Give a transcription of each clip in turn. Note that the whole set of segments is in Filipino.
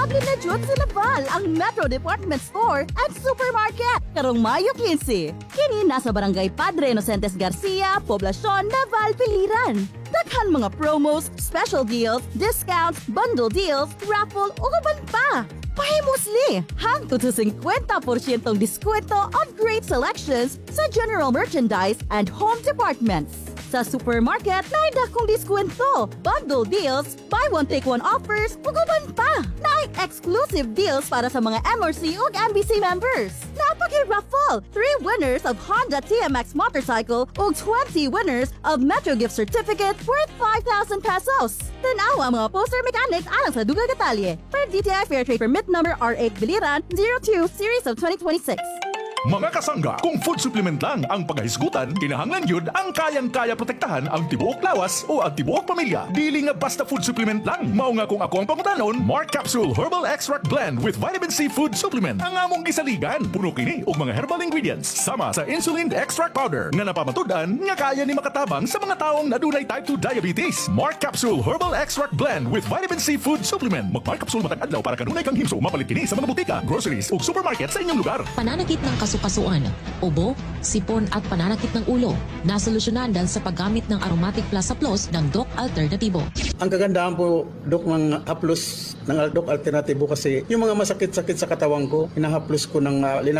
Aglinadjot sa Naval ang Metro Department Store at Supermarket. Karong Mayo 15. Kini nasa Barangay Padre Inocentes Garcia, Poblacion, Naval, Biliran. Daghan mga promos, special deals, discounts, bundle deals, raffle o uban pa. Pahimusli! Hangtod sa 50% diskwento on great selections sa general merchandise and home departments. Sa supermarket, naay dakong diskwento, bundle deals, buy one take one offers, ug uban pa. Naay exclusive deals para sa mga MRC ug MBC members. Napaki-raffle! 3 winners of Honda TMX motorcycle ug 20 winners of Metro gift certificate worth 5,000 pesos. Tanaw ang mga poster mechanics alang sa dugang detalye. Per DTI Fair Trade Permit Number R8 Biliran 02 Series of 2026. Mga kasangga, kung food supplement lang ang paghahisgutan, kinahanglan yun ang kayang-kaya protektahan ang tibuok lawas o ang tibuok pamilya. Dili nga basta food supplement lang. Mao nga kung ako ang pangutanon, Mark Capsule Herbal Extract Blend with Vitamin C Food Supplement. Ang among gisaligan, puno kini og mga herbal ingredients sama sa insulin extract powder nga napamatudan nga kaya ni makatabang sa mga taong nadunay type 2 diabetes. Mark Capsule Herbal Extract Blend with Vitamin C Food Supplement. Mag-Mark Capsule matag adlaw para kanunay kang himso mapalit kini sa mga butika, groceries ug supermarket sa inyong lugar. Pananakit ng kasukasuan, ubo, sipon at pananakit ng ulo. Nasolusyonan dahil sa paggamit ng Aromatic Plus Plus ng Doc Alternativo. Ang kagandahan po, Dok, ng haplos ng Doc Alternativo kasi yung mga masakit-sakit sa katawan ko, hinahaplos ko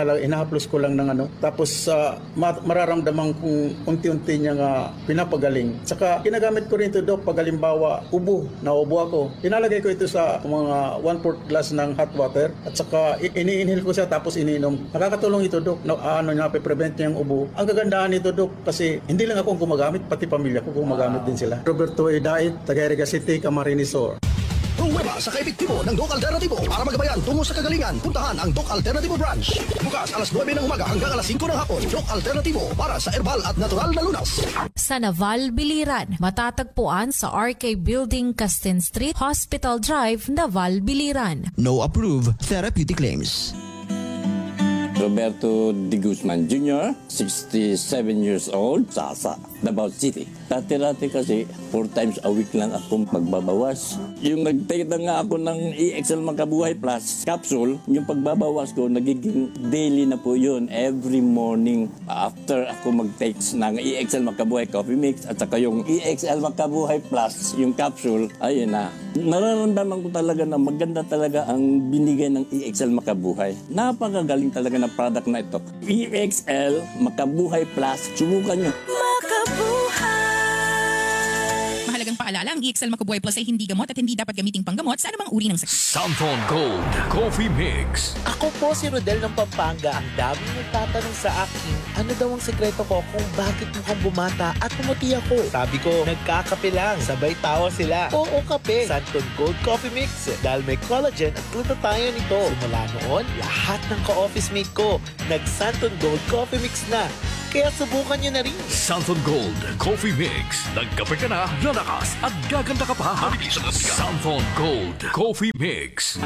lang ng ano. Tapos mararamdaman kong unti-unti niyang pinapagaling. Saka ginagamit ko rin ito, Dok, pag halimbawa naubo ako. Inalagay ko ito sa mga 1/4 glass ng hot water at saka ini-inhale ko siya tapos iniinom. Nakakatulong ito, Dok, na prevent niya yung ubo. Ang kagandahan nito, Dok, kasi hindi lang ako ang gumagamit, pati pamilya ko gumagamit din sila. Roberto A. Dait, Tagayariga City, Camarines Sur. Pruweba sa kaepektibo ng Doc Alternativo para magabayan tungo sa kagalingan. Puntahan ang Doc Alternativo branch. Bukas alas 9 ng umaga hanggang alas 5 ng hapon. Doc Alternativo para sa herbal at natural na lunas. Sa Naval, Biliran, matatagpuan sa RK Building, Castin Street, Hospital Drive, Naval, Biliran. No approved therapeutic claims. Roberto De Guzman Jr., 67 years old, Sasa, Davao City. Dati-dati kasi 4 times a week lang ako magbabawas. Yung nag-take na nga ako ng EXL Makabuhay Plus capsule, yung pagbabawas ko, nagiging daily na po yun. Every morning after ako mag-take ng EXL Makabuhay Coffee Mix at saka yung EXL Makabuhay Plus, yung capsule, ayun na. Nararamdaman ko talaga na maganda talaga ang binigay ng EXL Makabuhay. Napakagaling talaga ng product na ito. EXL Makabuhay Plus, subukan nyo. Mahalagang paalala, ang EXL Makabuhay Plus ay hindi gamot at hindi dapat gamiting panggamot sa anumang uri ng sakit. Santon Gold Coffee Mix. Ako po si Rodel ng Pampanga. Ang daming nagtatanong sa akin, ano daw ang sekreto ko kung bakit mukhang bumata at pumuti ako. Sabi ko, nagkakape lang. Sabay tawa sila. Oo, kape. Santon Gold Coffee Mix. Dahil may collagen at glutathione nito. Simula noon, lahat ng ka-office mate ko, nag-Santon Gold Coffee Mix na. Kaya subukan nyo na rin. Santon Gold Coffee Mix. Nagkape ka na, lalakas at gaganda ka pa. Santon Gold Coffee Mix.